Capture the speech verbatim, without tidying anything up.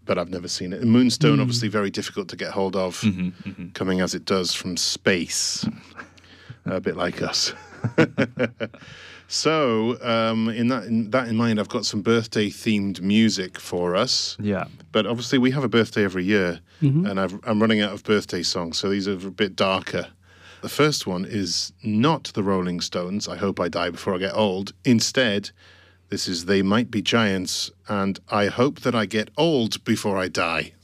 but I've never seen it. And Moonstone, Mm. obviously, very difficult to get hold of, Mhm, mhm. coming as it does from space, a bit like us. So, um, in that in that in mind, I've got some birthday-themed music for us. Yeah. But obviously, we have a birthday every year, Mhm. and I've, I'm running out of birthday songs, so these are a bit darker. The first one is not the Rolling Stones, I Hope I Die Before I Get Old. Instead, this is They Might Be Giants, and I Hope That I Get Old Before I Die.